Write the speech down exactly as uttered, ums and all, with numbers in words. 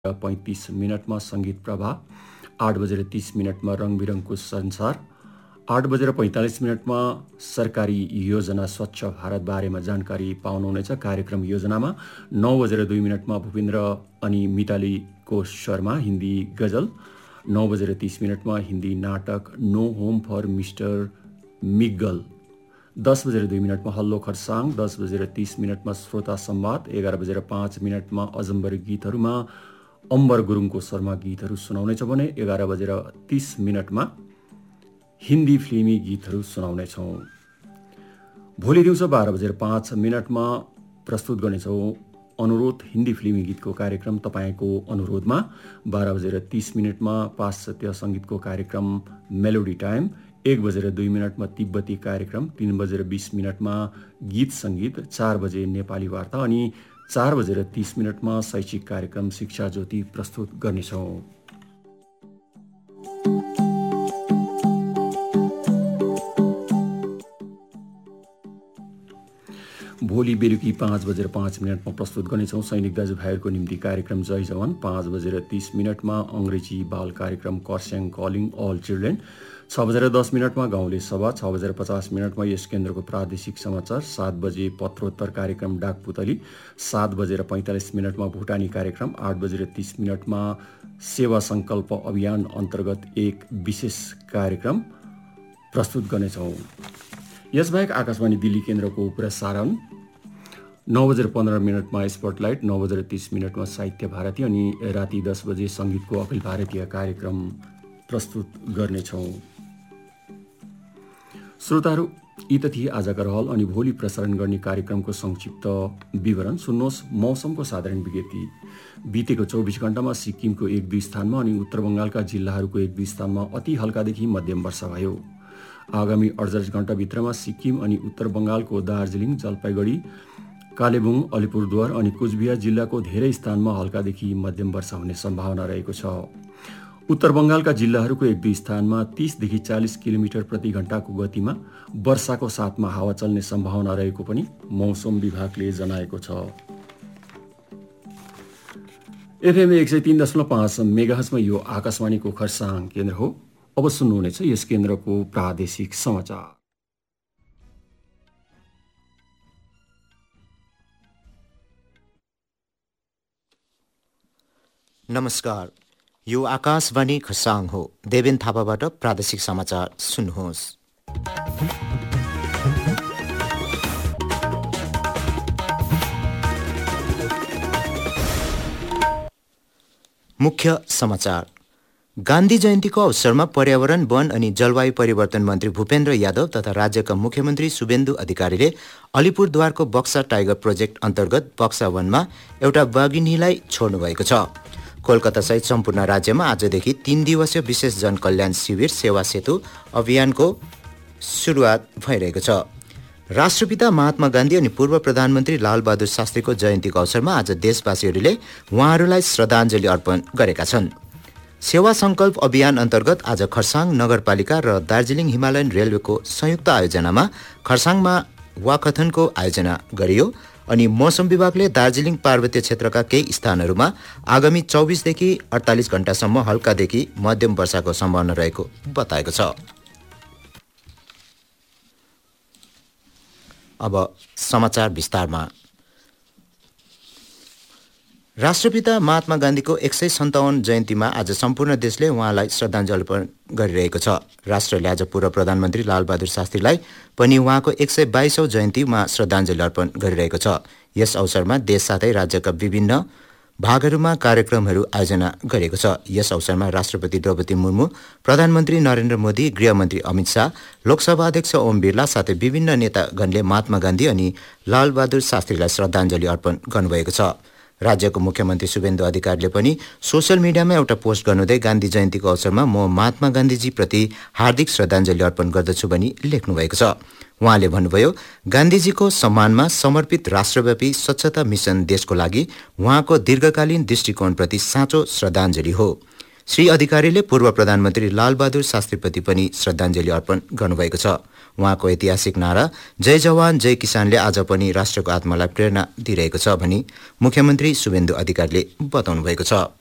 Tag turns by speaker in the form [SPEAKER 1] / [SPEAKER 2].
[SPEAKER 1] पैंतीस मिनटमा सङ्गीत प्रभाव, आठ बजेर तीस मिनटमा रङबिरङको संसार, आठ बजेर पैँतालिस मिनटमा सरकारी योजना स्वच्छ भारत बारेमा जानकारी पाउनुहुनेछ कार्यक्रम योजनामा। नौ बजेर दुई मिनटमा भूपेन्द्र अनि मितालीको स्वरमा हिन्दी गजल, नौ बजेर तीस मिनटमा हिन्दी नाटक नो होम फर मिस्टर मिग्गल, दस बजेर दुई मिनटमा हल्लो खरसाङ, दस बजेर तीस मिनटमा श्रोता संवाद, एघार बजेर पाँच मिनटमा अजम्बर गीतहरूमा अम्बर गुरुङको स्वरमा गीतहरू सुनाउनेछ भने एघार बजेर तीस मिनटमा हिन्दी फिल्मी गीतहरू सुनाउनेछौँ। भोलि दिउँसो बाह्र बजेर पाँच मिनटमा प्रस्तुत गर्नेछौँ अनुरोध हिन्दी फिल्मी गीतको कार्यक्रम तपाईँको अनुरोधमा। बाह्र बजेर तीस मिनटमा पाश्चात्य सङ्गीतको कार्यक्रम मेलोडी टाइम, एक बजेर दुई मिनटमा तिब्बती कार्यक्रम, तीन बजेर बिस मिनटमा गीत सङ्गीत, चार बजे नेपाली वार्ता अनि चार बजेर तीस मिनटमा शैक्षिक कार्यक्रम शिक्षा ज्योति प्रस्तुत गर्नेछौँ। भोलि बेलुकी पाँच बजेर पाँच मिनटमा प्रस्तुत गर्नेछौँ सैनिक दाजुभाइहरूको निम्ति कार्यक्रम जय जवान। पाँच बजेर तीस मिनटमा अङ्ग्रेजी बाल कार्यक्रम कर्स्याङ कलिङ अल चिल्ड्रेन, छ बजेर दस मिनटमा गाउँले सभा, छ बजेर पचास मिनटमा यस केन्द्रको प्रादेशिक समाचार, सात बजे पत्रोत्तर कार्यक्रम डाकपुतली, सात बजेर पैँतालिस मिनटमा भुटानी कार्यक्रम, आठ बजेर तीस मिनटमा सेवा सङ्कल्प अभियान अन्तर्गत एक विशेष कार्यक्रम प्रस्तुत गर्नेछौँ। यसबाहेक आकाशवाणी दिल्ली केन्द्रको प्रसारण नौ बजेर पन्ध्र मिनटमा स्पटलाइट, नौ बजेर तीस मिनटमा साहित्य भारती अनि राति दस बजे सङ्गीतको अखिल भारतीय कार्यक्रम प्रस्तुत गर्नेछौँ। श्रोताहरू, यी त थिए आजका रहल अनि भोलि प्रसारण गर्ने कार्यक्रमको संक्षिप्त विवरण। सुन्नुहोस् मौसमको साधारण विज्ञप्ति। बितेको चौबिस घण्टामा सिक्किमको एक दुई स्थानमा अनि उत्तर बङ्गालका जिल्लाहरूको एक दुई स्थानमा अति हल्कादेखि मध्यम वर्षा भयो। आगामी अडचालिस घण्टाभित्रमा सिक्किम अनि उत्तर बङ्गालको दार्जिलिङ, जलपाइगढी, कालेबुङ, अलिपुरद्वार अनि कुचबिहार जिल्लाको धेरै स्थानमा हल्कादेखि मध्यम वर्षा हुने सम्भावना रहेको छ। उत्तर बङ्गालका जिल्लाहरूको एक दुई स्थानमा तीसदेखि चालिस किलोमिटर प्रति घण्टाको गतिमा वर्षाको साथमा हावा चल्ने सम्भावना रहेको पनि मौसम विभागले जनाएको छ। एफएम एक सय तीन दशमलव पाँच मेगाहर्जमा यो आकाशवाणीको खरसाङ केन्द्र हो। अब सुन्नुहुनेछ यस केन्द्रको प्रादेशिक समाचार।
[SPEAKER 2] नमस्कार, यो आकाशवाणी खरसाङ हो। देवेन थापाबाट प्रादेशिक समाचार सुन्नुहोस्। मुख्य समाचार। गान्धी जयन्तीको अवसरमा पर्यावरण, वन अनि जलवायु परिवर्तन मन्त्री भूपेन्द्र यादव तथा राज्यका मुख्यमन्त्री शुभेन्दु अधिकारीले अलिपुरद्वारको बक्सा टाइगर प्रोजेक्ट अन्तर्गत बक्सा वनमा एउटा बाघिनीलाई छोड्नु भएको छ। कोलकातासहित सम्पूर्ण राज्यमा आजदेखि तीन दिवसीय विशेष जनकल्याण शिविर सेवा सेतु अभियानको सुरुवात भइरहेको छ। राष्ट्रपिता महात्मा गान्धी अनि पूर्व प्रधानमन्त्री लालबहादुर शास्त्रीको जयन्तीको अवसरमा आज देशवासीहरूले उहाँहरूलाई श्रद्धाञ्जली अर्पण गरेका छन्। सेवा सङ्कल्प अभियान अन्तर्गत आज खरसाङ नगरपालिका र दार्जिलिङ हिमालयन रेलवेको संयुक्त आयोजनामा खरसाङमा वाकथनको आयोजना गरियो अनि मौसम विभागले दार्जिलिङ पार्वतीय क्षेत्रका केही स्थानहरूमा आगामी चौबिसदेखि अडतालिस घण्टासम्म हल्कादेखि मध्यम वर्षाको सम्भावना रहेको बताएको छ। अब समाचार विस्तारमा। राष्ट्रपिता महात्मा गान्धीको एक सय सन्ताउन्न जयन्तीमा आज सम्पूर्ण देशले उहाँलाई श्रद्धाञ्जली अर्पण गरिरहेको छ। राष्ट्रले आज पूर्व प्रधानमन्त्री लालबहादुर शास्त्रीलाई पनि उहाँको एक सय बाइसौँ जयन्तीमा श्रद्धाञ्जली अर्पण गरिरहेको छ। यस अवसरमा देश साथै राज्यका विभिन्न भागहरूमा कार्यक्रमहरू आयोजना गरेको छ। यस अवसरमा राष्ट्रपति द्रौपदी मुर्मू, प्रधानमन्त्री नरेन्द्र मोदी, गृहमन्त्री अमित शाह, लोकसभा अध्यक्ष ओम बिरला साथै विभिन्न नेतागणले महात्मा गान्धी अनि लालबहादुर शास्त्रीलाई श्रद्धाञ्जली अर्पण गर्नुभएको छ। राज्यको मुख्यमन्त्री शुभेन्दु अधिकारीले पनि सोसियल मिडियामा एउटा पोस्ट गर्नुहुँदै गान्धी जयन्तीको अवसरमा म महात्मा गान्धीजीप्रति हार्दिक श्रद्धाञ्जली अर्पण गर्दछु भनी लेख्नु भएको छ। उहाँले भन्नुभयो, गान्धीजीको सम्मानमा समर्पित राष्ट्रव्यापी स्वच्छता मिसन देशको लागि उहाँको दीर्घकालीन दृष्टिकोणप्रति साँचो श्रद्धाञ्जली हो। श्री अधिकारीले पूर्व प्रधानमन्त्री लालबहादुर शास्त्रीप्रति पनि श्रद्धाञ्जली अर्पण गर्नुभएको छ। उहाँको ऐतिहासिक नारा जय जवान जय किसानले आज पनि राष्ट्रको आत्मालाई प्रेरणा दिइरहेको छ भनी मुख्यमन्त्री शुभेन्दु अधिकारीले बताउनु भएको छ।